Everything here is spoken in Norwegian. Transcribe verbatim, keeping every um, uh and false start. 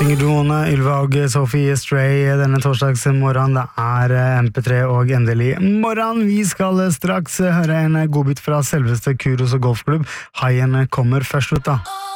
Synger Duone, Ylva og Sophie Stray denne torsdagsmorgen. Det er M P tre og endelig morgen. Vi skal straks høre en godbit fra selveste Kuros og golfklubb. Haien kommer først ut da.